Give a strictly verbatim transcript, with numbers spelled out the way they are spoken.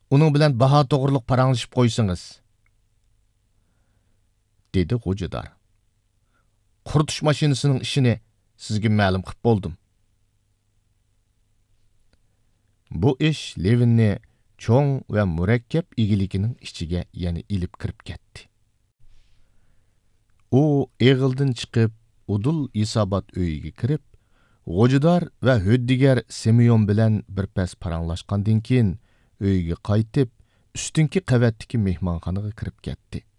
uning bilan baho to'g'riliq paranglashib qo'ysangiz, dedi xo'jador. Quritish mashinasining ishini sizga ma'lum qilib bo'ldim. Bu ish Levinni cho'ng va murakkab igiligining ichiga yana ilib kirib ketdi. U eg'ildan chiqib, udul hisobot uyiga kirib, xo'jador va huddigar Simeon bilan bir pas paranglashgandan keyin uyiga qaytib, ustinki qavatdagi mehmonxonaga kirib ketdi.